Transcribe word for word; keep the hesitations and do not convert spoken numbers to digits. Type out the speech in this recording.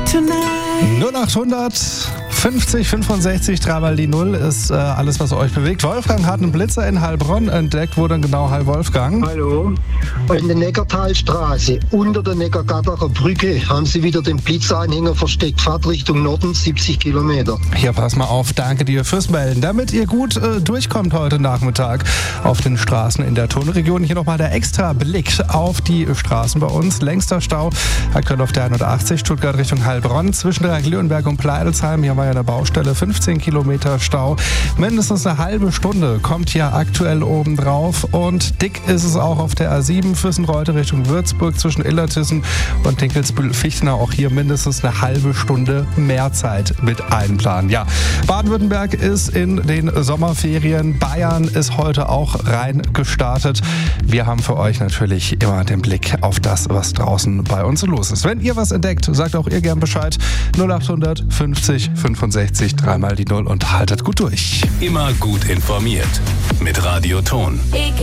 null achthundert fünfzig fünfundsechzig, dreimal die Null ist äh, alles, was euch bewegt. Wolfgang hat einen Blitzer in Heilbronn entdeckt. Wo denn genau, Hi Wolfgang? Hallo. In der Neckartalstraße, unter der Neckargatterer Brücke, haben sie wieder den Blitzanhänger versteckt. Fahrt Richtung Norden, siebzig Kilometer. Ja, pass mal auf. Danke dir fürs Melden. Damit ihr gut äh, durchkommt heute Nachmittag auf den Straßen in der Tonregion. Hier nochmal der extra Blick auf die Straßen bei uns. Längster Stau aktuell auf der hundertachtzig, Stuttgart Richtung Heilbronn. Zwischen Dreieck-Lüneburg und Pleidelsheim, hier war ja eine Baustelle, fünfzehn Kilometer Stau. Mindestens eine halbe Stunde kommt hier aktuell oben drauf. Und dick ist es auch auf der A sieben, Füssen-Reutte Richtung Würzburg zwischen Illertissen und Dinkelsbühl-Fichtenau. Auch hier mindestens eine halbe Stunde mehr Zeit mit einplanen. Ja, Baden-Württemberg ist in den Sommerferien. Bayern ist heute auch rein gestartet. Wir haben für euch natürlich immer den Blick auf das, was draußen bei uns los ist. Wenn ihr was entdeckt, sagt auch ihr gern Bescheid. null achthundert fünfzig fünfundsechzig, dreimal die Null und haltet gut durch. Immer gut informiert mit Radio Ton.